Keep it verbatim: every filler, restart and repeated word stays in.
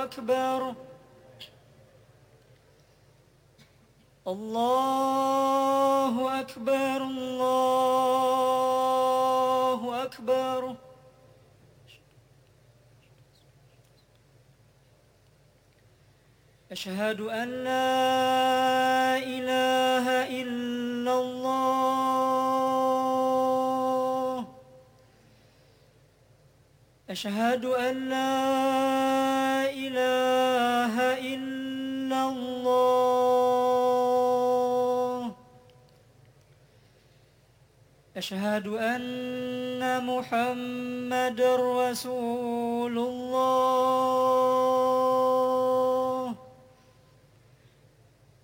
أكبر الله أكبر الله أكبر. أشهد أن لا إله إلا الله أشهد أن لا إله إلا الله أشهد أن محمدًا رسول الله